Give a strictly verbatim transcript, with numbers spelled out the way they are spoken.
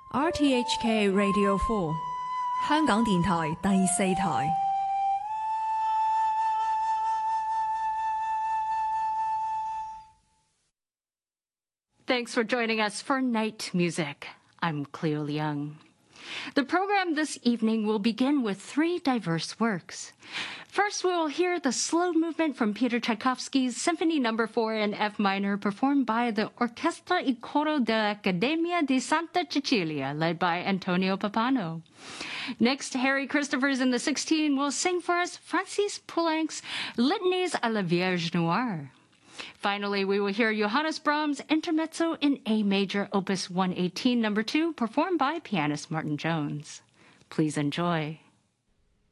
R T H K Radio four 香港電台第四台。 Thanks for joining us for Night Music. I'm Cleo Leung. The program this evening will begin with three diverse works. First, we will hear the slow movement from Peter Tchaikovsky's Symphony Number four in F minor, performed by the Orchestra y Coro dell'Accademia di Santa Cecilia, led by Antonio Pappano. Next, Harry Christophers in the sixteen will sing for us Francis Poulenc's Litanies à la Vierge Noire. Finally, we will hear Johannes Brahms' Intermezzo in A major, Opus one eighteen, number two, performed by pianist Martin Jones. Please enjoy.